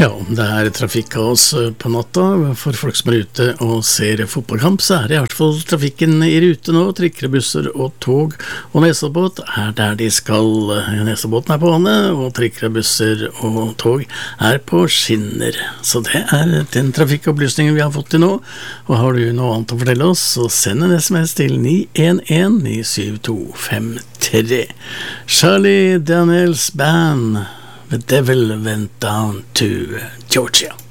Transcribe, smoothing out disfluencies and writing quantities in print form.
Ja, om det trafikkaos på natta for folk som ute og ser fotballkamp, så det i hvert fall trafikken i rute nå. Trikker, busser og tog og Nesodbåt der de skal. Nesodbåten på vannet, og trikker, busser og tog på skinner. Så det den trafikkopplysningen vi har fått til nå. Og har du noe annet å fortelle oss, så send en SMS til 911-97253. Charlie Daniels Band, The Devil Went Down to Georgia.